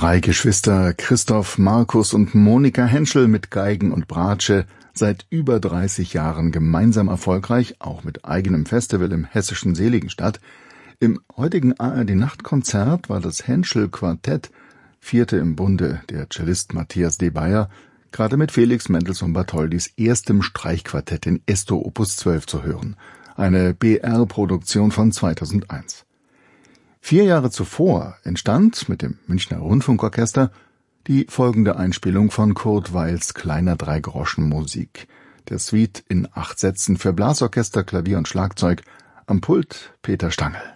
Drei Geschwister, Christoph, Markus und Monika Henschel mit Geigen und Bratsche, seit über 30 Jahren gemeinsam erfolgreich, auch mit eigenem Festival im hessischen Seligenstadt. Im heutigen ARD-Nachtkonzert war das Henschel-Quartett, vierte im Bunde, der Cellist Matthias D. Bayer, gerade mit Felix Mendelssohn-Bartholdys erstem Streichquartett in Esto Opus 12 zu hören, eine BR-Produktion von 2001. 4 Jahre zuvor entstand mit dem Münchner Rundfunkorchester die folgende Einspielung von Kurt Weils kleiner Dreigroschenmusik, der Suite in 8 Sätzen für Blasorchester, Klavier und Schlagzeug, am Pult Peter Stangl.